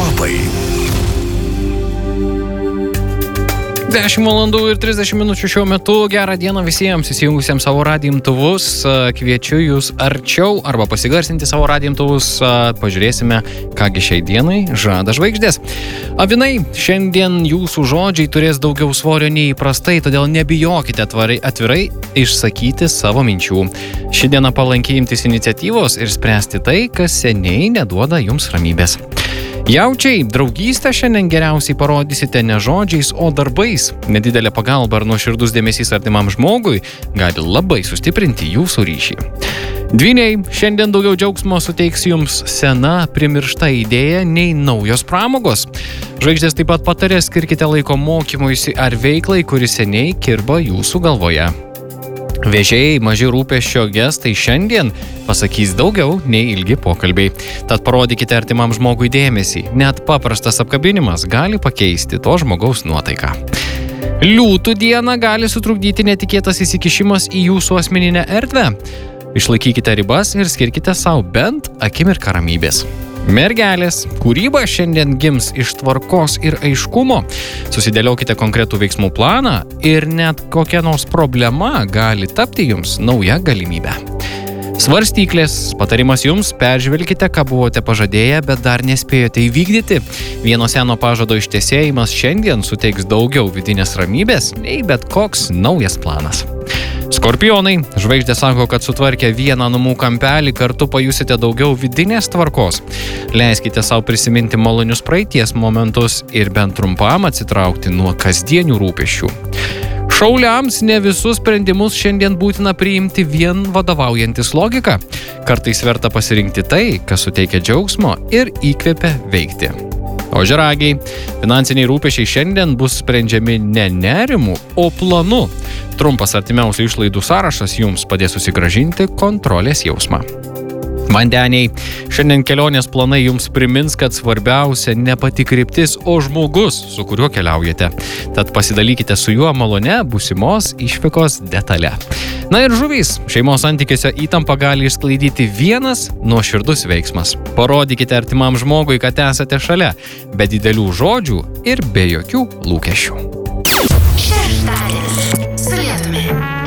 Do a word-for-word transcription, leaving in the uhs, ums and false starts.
Horoskopai. dešimt valandų ir trisdešimt minučių šiuo metu. Gerą dieną visiems įsijungusiems savo radijo imtuvus. Kviečiu jūs arčiau arba pasigarsinti savo radijo imtuvus. Pažiūrėsime, kągi šiai dienai žada žvaigždės. Avinai, šiandien jūsų žodžiai turės daugiau svorio nei įprastai, todėl nebijokite atvirai, atvirai išsakyti savo minčių. Ši diena palankiai imtis iniciatyvos ir spręsti tai, kas seniai neduoda jums ramybės. Jaučiai, draugystę šiandien geriausiai parodysite ne žodžiais, o darbais. Nedidelė pagalba ar nuoširdus dėmesys artimam žmogui gali labai sustiprinti jūsų ryšį. Dvyniai, šiandien daugiau džiaugsmo suteiks jums sena, primiršta idėja nei naujos pramogos. Žvaigždės taip pat patarė, skirkite laiko mokymuisi ar veiklai, kuri seniai kirba jūsų galvoje. Vežėjai, maži rūpesčio gestai šiandien pasakys daugiau nei ilgi pokalbiai. Tad parodykite artimam žmogui dėmesį. Net paprastas apkabinimas gali pakeisti to žmogaus nuotaiką. Liūtų dieną gali sutrukdyti netikėtas įsikišimas į jūsų asmeninę erdvę. Išlaikykite ribas ir skirkite savo bent akimirką ramybės. Mergelės, kūryba šiandien gims iš tvarkos ir aiškumo. Susidėliokite konkretų veiksmų planą ir net kokia nors problema gali tapti jums nauja galimybė. Svarstyklės, patarimas jums, peržvelkite, ką buvote pažadėję, bet dar nespėjote įvykdyti. Vieno seno pažado ištesėjimas šiandien suteiks daugiau vidinės ramybės nei bet koks naujas planas. Skorpionai, žvaigždė sako, kad sutvarkę vieną namų kampelį kartu pajusite daugiau vidinės tvarkos. Leiskite savo prisiminti malonius praeities momentus ir bent trumpam atsitraukti nuo kasdienių rūpesčių. Šauliams ne visus sprendimus šiandien būtina priimti vien vadovaujantis logika. Kartais verta pasirinkti tai, kas suteikia džiaugsmo ir įkvepia veikti. Ožiaragiai, finansiniai rūpesčiai šiandien bus sprendžiami ne nerimu, o planu. Trumpas artimiausių išlaidų sąrašas jums padės susigrąžinti kontrolės jausmą. Vandeniai, šiandien kelionės planai jums primins, kad svarbiausia ne pati kryptis, o žmogus, su kuriuo keliaujate. Tad pasidalykite su juo malone būsimos išvykos detale. Na ir žuvys, šeimos santykiuose įtampą gali išsklaidyti vienas nuoširdus veiksmas. Parodykite artimam žmogui, kad esate šalia, be didelių žodžių ir be jokių lūkesčių.